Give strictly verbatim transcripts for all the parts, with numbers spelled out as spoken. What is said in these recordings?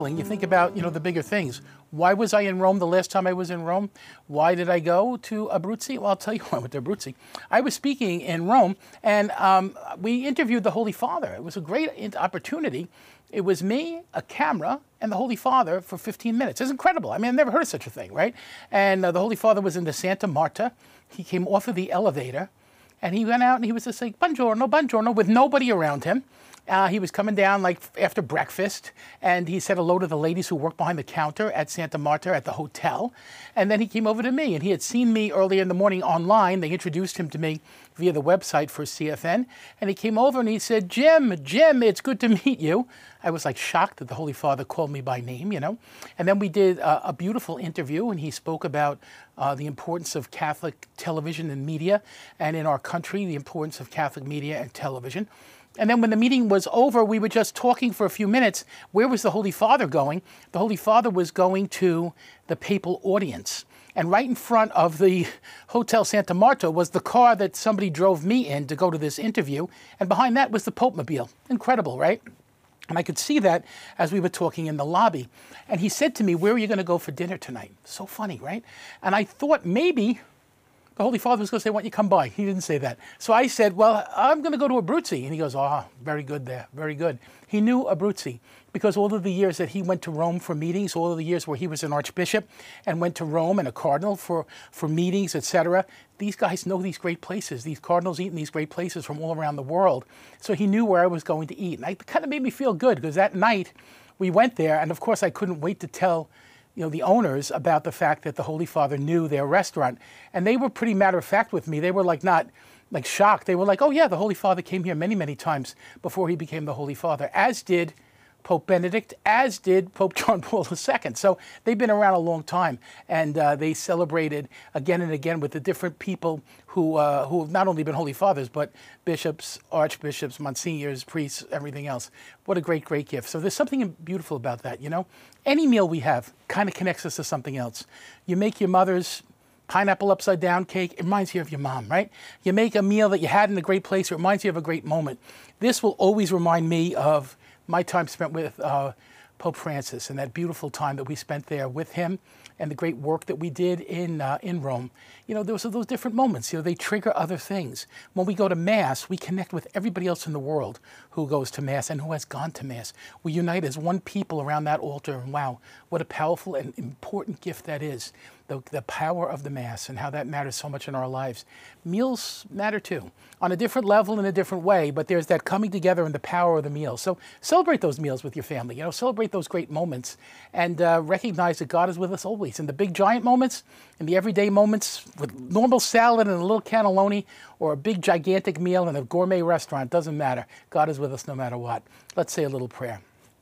You think about, you know, the bigger things. Why was I in Rome the last time I was in Rome? Why did I go to Abruzzi? Well, I'll tell you why I went to Abruzzi. I was speaking in Rome, and um, we interviewed the Holy Father. It was a great opportunity. It was me, a camera, and the Holy Father for fifteen minutes. It's incredible. I mean, I've never heard of such a thing, right? And uh, the Holy Father was in the Santa Marta. He came off of the elevator, and he went out, and he was just like, buongiorno, buongiorno, with nobody around him. Uh, he was coming down like after breakfast, and he said hello to the ladies who worked behind the counter at Santa Marta at the hotel. And then he came over to me, and he had seen me earlier in the morning online. They introduced him to me via the website for C F N. And he came over and he said, Jim, Jim, it's good to meet you. I was like shocked that the Holy Father called me by name, you know. And then we did uh, a beautiful interview, and he spoke about uh, the importance of Catholic television and media, and in our country, the importance of Catholic media and television. And then when the meeting was over, we were just talking for a few minutes. Where was the Holy Father going? The Holy Father was going to the papal audience. And right in front of the Hotel Santa Marta was the car that somebody drove me in to go to this interview. And behind that was the Pope-mobile. Incredible, right? And I could see that as we were talking in the lobby. And he said to me, where are you going to go for dinner tonight? So funny, right? And I thought maybe the Holy Father was going to say, why don't you come by? He didn't say that. So I said, well, I'm going to go to Abruzzi. And he goes, ah, oh, very good there, very good. He knew Abruzzi because all of the years that he went to Rome for meetings, all of the years where he was an archbishop and went to Rome and a cardinal for, for meetings, et cetera, these guys know these great places. These cardinals eat in these great places from all around the world. So he knew where I was going to eat. And it kind of made me feel good because that night we went there, and of course I couldn't wait to tell you know, the owners about the fact that the Holy Father knew their restaurant. And they were pretty matter of fact with me. They were like not like shocked. They were like, oh yeah, the Holy Father came here many, many times before he became the Holy Father, as did Pope Benedict, as did Pope John Paul the Second. So they've been around a long time, and uh, they celebrated again and again with the different people who uh, who have not only been Holy Fathers, but bishops, archbishops, monsignors, priests, everything else. What a great, great gift. So there's something beautiful about that, you know? Any meal we have kind of connects us to something else. You make your mother's pineapple upside down cake, it reminds you of your mom, right? You make a meal that you had in a great place, it reminds you of a great moment. This will always remind me of my time spent with uh, Pope Francis and that beautiful time that we spent there with him and the great work that we did in uh, in Rome. You know, there was those different moments. You know, they trigger other things. When we go to Mass, we connect with everybody else in the world who goes to Mass and who has gone to Mass. We unite as one people around that altar, and wow, what a powerful and important gift that is. The, the power of the Mass and how that matters so much in our lives. Meals matter too, on a different level in a different way, but there's that coming together and the power of the meal. So celebrate those meals with your family, you know, celebrate those great moments, and uh, recognize that God is with us always. In the big giant moments, in the everyday moments, with normal salad and a little cannelloni, or a big gigantic meal in a gourmet restaurant, doesn't matter. God is with us no matter what. Let's say a little prayer.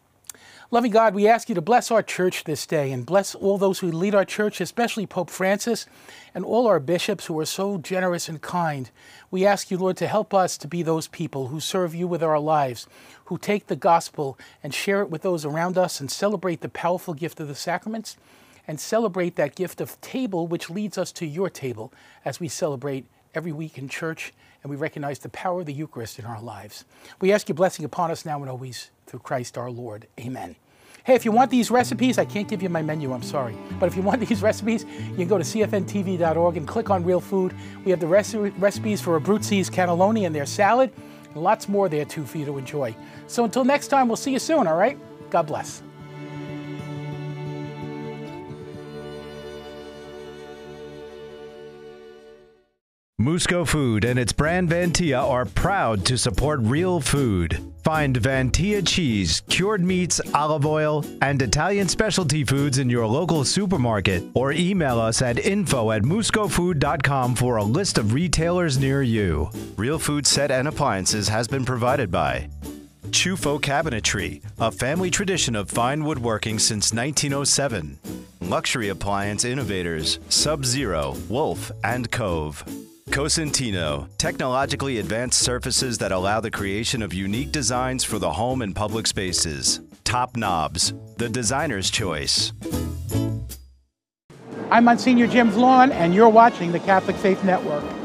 Loving God, we ask you to bless our church this day and bless all those who lead our church, especially Pope Francis and all our bishops who are so generous and kind. We ask you, Lord, to help us to be those people who serve you with our lives, who take the gospel and share it with those around us and celebrate the powerful gift of the sacraments and celebrate that gift of table which leads us to your table as we celebrate every week in church and we recognize the power of the Eucharist in our lives. We ask your blessing upon us now and always through Christ our Lord. Amen. Hey, if you want these recipes, I can't give you my menu, I'm sorry. But if you want these recipes, you can go to C F N T V dot org and click on Real Food. We have the reci recipes for Abruzzi's cannelloni and their salad, and lots more there too for you to enjoy. So until next time, we'll see you soon, all right? God bless. Musco Food and its brand Vantia are proud to support real food. Find Vantia cheese, cured meats, olive oil, and Italian specialty foods in your local supermarket, or email us at info at musco food dot com for a list of retailers near you. Real Food set and appliances has been provided by Chufo Cabinetry, a family tradition of fine woodworking since nineteen oh seven. Luxury appliance innovators Sub-Zero, Wolf, and Cove. Cosentino, technologically advanced surfaces that allow the creation of unique designs for the home and public spaces. Top Knobs, the designer's choice. I'm Monsignor Jim Vlon, and you're watching the Catholic Faith Network.